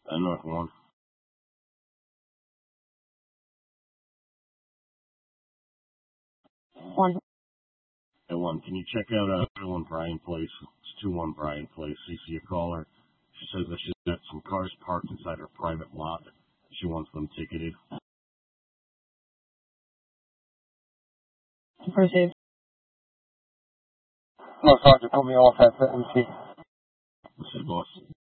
North 1. One. At 1. Can you check out 2-1 Bryan Place? It's 2-1 Bryan Place. You see a caller. She says that she's got some cars parked inside her private lot. She wants them ticketed. Proceed. No, Sergeant, put me off at 70. This is boss.